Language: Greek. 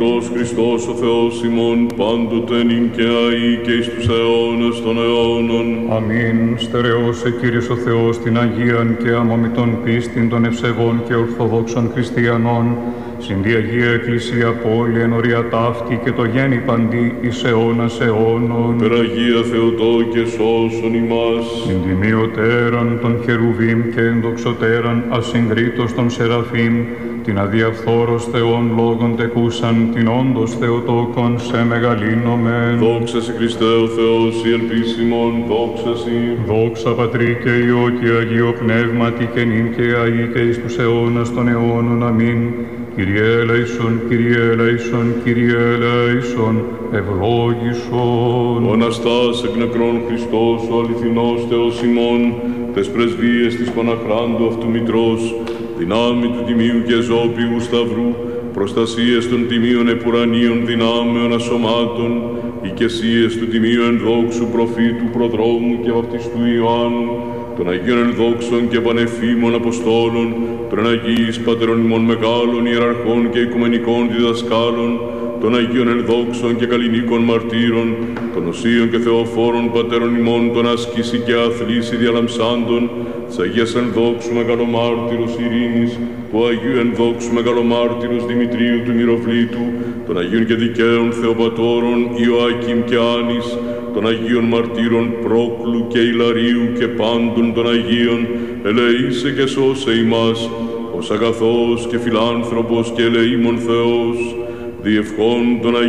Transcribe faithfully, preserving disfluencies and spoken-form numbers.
αγιορτός Χριστός ο Θεός ημών, πάντοτε νυν και αεί και εις τους αιώνας των αιώνων. Αμήν. Στερεώσε Κύριος ο Θεός την Αγίαν και αμωμητών πίστην των ευσεβών και ορθοδόξων χριστιανών, συν τη Αγία Εκκλησία πόλη εν ορία ταύτη και το γέννη παντί εις αιώνας αιώνων. Περαγία Θεοτό και σώσον ημάς. Συν τιμιωτέραν των χερουβίμ και ενδοξωτέραν ασυγκρίτως των σεραφείμ, την αδιαφθόρος Θεών λόγων τεκούσαν, την όντως Θεοτόκον σε μεγαλύνομεν. Δόξα σε Χριστέ ο Θεός, η ελπίσιμον, δόξα σοι. Δόξα Πατρί και Υιό και Αγίο Πνεύματι και νυν και αεί και εις τους αιώνας των αιώνων. Αμήν. Kyrie eleison, Kyrie eleison, Kyrie eleison, ευλόγησον. Ο Αναστάς εκ νεκρών Χριστός, ο αληθινός Θεός ημών, τες πρεσβείες της Παναχράντου αυτού Μητρός, δυνάμει του Τιμίου και Ζώπιου Σταυρού, προστασίες των Τιμίων Επουρανίων δυνάμεων ασωμάτων, οικεσίες του Τιμίου ενδόξου προφήτου προδρόμου και βαπτιστού Ιωάννου, των Αγίων ενδόξων και πανεφήμων Αποστόλων, των Αγίης Πατερών ημών μεγάλων ιεραρχών και οικουμενικών διδασκάλων, των Αγίων ενδόξων και καλλινίκων μαρτύρων, των οσίων και θεοφόρων πατέρων ημών, των ασκήσει και αθλήσει διαλαμψάντων, της Αγίας ενδόξου μεγαλομάρτυρος Ειρήνης, του Αγίου ενδόξου μεγαλομάρτυρος Δημητρίου του Μυροβλήτου, των Αγίων και δικαίων Θεοπατώρων Ιωάκιμ και Άνης, των Αγίων Μαρτύρων Πρόκλου και Ιλαρίου και πάντων των Αγίων, ελεήσε και σώσε ημάς, ως αγαθός και φιλάνθρωπος και ελεήμων Θεός, διευχών των Αγίων